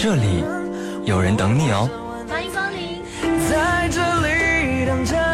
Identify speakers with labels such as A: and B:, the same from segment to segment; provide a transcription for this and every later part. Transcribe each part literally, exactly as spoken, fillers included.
A: 这里有人等你哦。
B: 欢迎光临，
C: 在这里等着。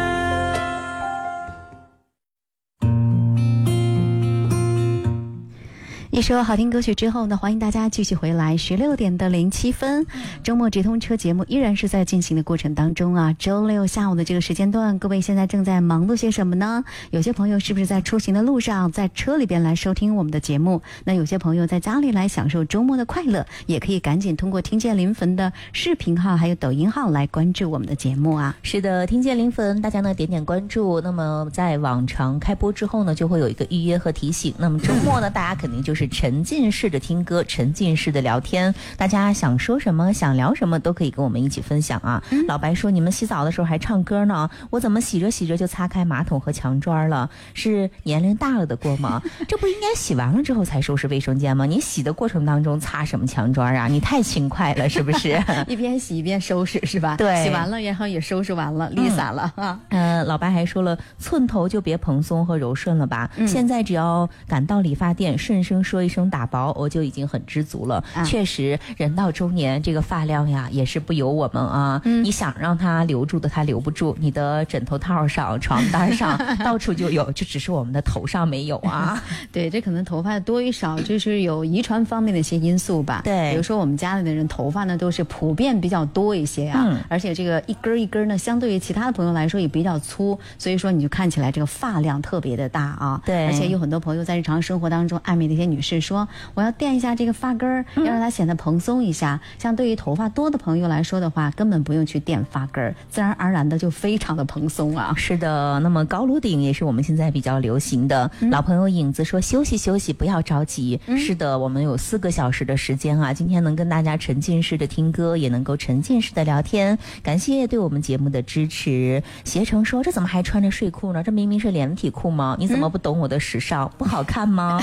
D: 一首好听歌曲之后呢，欢迎大家继续回来。十六点的零七分，周末直通车节目依然是在进行的过程当中啊。周六下午的这个时间段，各位现在正在忙碌些什么呢？有些朋友是不是在出行的路上，在车里边来收听我们的节目？那有些朋友在家里来享受周末的快乐，也可以赶紧通过听见临汾的视频号还有抖音号来关注我们的节目啊。
E: 是的，听见临汾，大家呢点点关注。那么在往常开播之后呢，就会有一个预约和提醒。那么周末呢，大家肯定就是沉浸式的听歌，沉浸式的聊天，大家想说什么想聊什么都可以跟我们一起分享啊、嗯、老白说你们洗澡的时候还唱歌呢，我怎么洗着洗着就擦开马桶和墙砖了？是年龄大了的过吗？这不应该洗完了之后才收拾卫生间吗？你洗的过程当中擦什么墙砖啊？你太轻快了是不是？
D: 一边洗一边收拾是吧？
E: 对，
D: 洗完了然后也收拾完了，离散了、嗯、啊。
E: 呃，老白还说了，寸头就别蓬松和柔顺了吧、嗯、现在只要赶到理发店顺声说一声打薄，我就已经很知足了、啊、确实人到中年这个发量呀也是不由我们啊、嗯、你想让它留住的它留不住，你的枕头套上床单上到处就有，就只是我们的头上没有啊。
D: 对，这可能头发多与少就是有遗传方面的一些因素吧。
E: 对，
D: 比如说我们家里的人头发呢都是普遍比较多一些啊、嗯、而且这个一根一根呢相对于其他的朋友来说也比较粗，所以说你就看起来这个发量特别的大啊。
E: 对，
D: 而且有很多朋友在日常生活当中暧昧的一些女士说，我要垫一下这个发根儿，要让它显得蓬松一下、嗯、像对于头发多的朋友来说的话，根本不用去垫发根儿，自然而然的就非常的蓬松啊。
E: 是的，那么高颅顶也是我们现在比较流行的、嗯、老朋友影子说休息休息不要着急、嗯、是的，我们有四个小时的时间啊，今天能跟大家沉浸式的听歌，也能够沉浸式的聊天，感谢对我们节目的支持。携程说这怎么还穿着睡裤呢？这明明是连体裤吗？你怎么不懂我的时尚、嗯、不好看吗？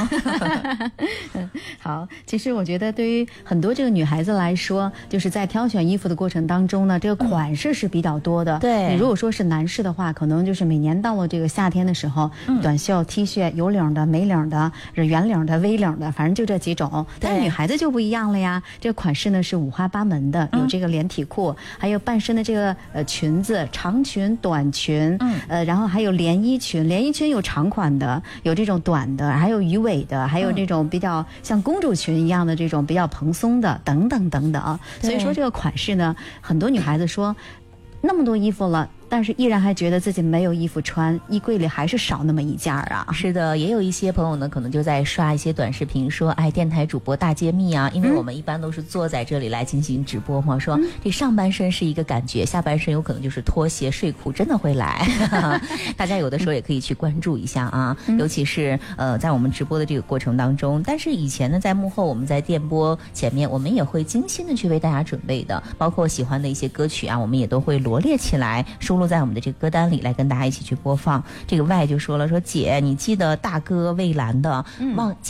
D: 好，其实我觉得对于很多这个女孩子来说，就是在挑选衣服的过程当中呢，这个款式是比较多的、嗯、对，你如果说是男士的话，可能就是每年到了这个夏天的时候、嗯、短袖 T 恤有领的没领的圆领的 V 领的，反正就这几种。但女孩子就不一样了呀，这个款式呢是五花八门的，有这个连体裤、嗯、还有半身的这个呃裙子，长裙短裙、嗯、呃，然后还有连衣裙，连衣裙有长款的，有这种短的，还有鱼尾的，还有这种比较像公主裙一样的这种比较蓬松的，等等等等啊。所以说这个款式呢，很多女孩子说那么多衣服了，但是依然还觉得自己没有衣服穿，衣柜里还是少那么一件啊。
E: 是的，也有一些朋友呢可能就在刷一些短视频说，哎，电台主播大揭秘啊，因为我们一般都是坐在这里来进行直播嘛、嗯、说这上半身是一个感觉，下半身有可能就是拖鞋睡裤真的会来大家有的时候也可以去关注一下啊、嗯、尤其是呃在我们直播的这个过程当中。但是以前呢在幕后我们在电波前面，我们也会精心的去为大家准备的，包括喜欢的一些歌曲啊，我们也都会罗列起来收录在我们的这个歌单里来跟大家一起去播放。这个 Y 就说了，说姐你记得大哥蔚蓝的忘、嗯